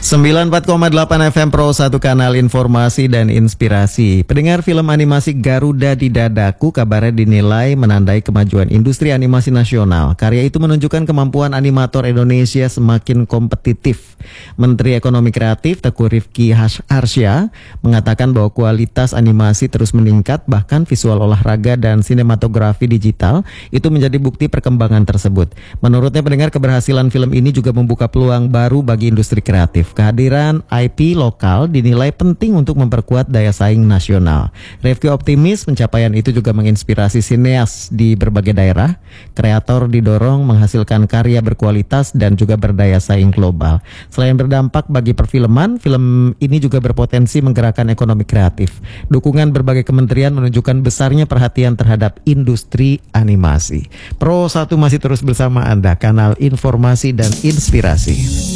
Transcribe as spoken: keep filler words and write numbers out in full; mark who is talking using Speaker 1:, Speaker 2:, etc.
Speaker 1: sembilan puluh empat koma delapan F M Pro satu, kanal informasi dan inspirasi. Pendengar, film animasi Garuda di Dadaku kabarnya dinilai menandai kemajuan industri animasi nasional. Karya itu menunjukkan kemampuan animator Indonesia semakin kompetitif. Menteri Ekonomi Kreatif Teguh Rifki Harsya mengatakan bahwa kualitas animasi terus meningkat, bahkan visual olahraga dan sinematografi digital itu menjadi bukti perkembangan tersebut. Menurutnya, pendengar, keberhasilan film ini juga membuka peluang baru bagi industri kreatif. Kehadiran I P lokal dinilai penting untuk memperkuat daya saing nasional. Rifki optimis pencapaian itu juga menginspirasi sineas di berbagai daerah. Kreator didorong menghasilkan karya berkualitas dan juga berdaya saing global. Selain berdampak bagi perfilman, film ini juga berpotensi menggerakkan ekonomi kreatif. Dukungan berbagai kementerian menunjukkan besarnya perhatian terhadap industri animasi. Pro satu masih terus bersama Anda, kanal informasi dan inspirasi.